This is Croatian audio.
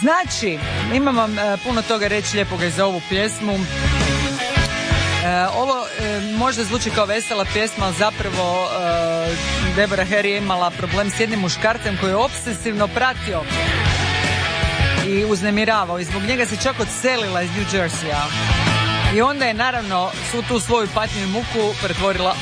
Znači, imam vam puno toga reći lijepoga i za ovu pjesmu. Ovo možda zvuči kao vesela pjesma, ali zapravo Deborah Harry je imala problem s jednim muškarcem koji je obsesivno pratio i uznemiravao i zbog njega se čak odselila iz New Jerseya. I onda je naravno svu tu svoju patnju i muku pretvorila